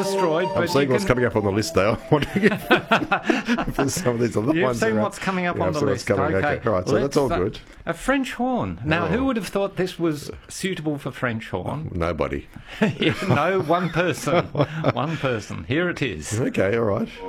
destroyed. I'm seeing what's coming up on the list, though. I'm wondering if there's some of these other You've ones. seen around. what's coming up Yeah, on I've the seen what's list. coming. Okay, Right, so that's all good. A French horn. Now, Oh. who would have thought this was suitable for French horn? Nobody. No, one person. One person. Here it is. Okay, all right.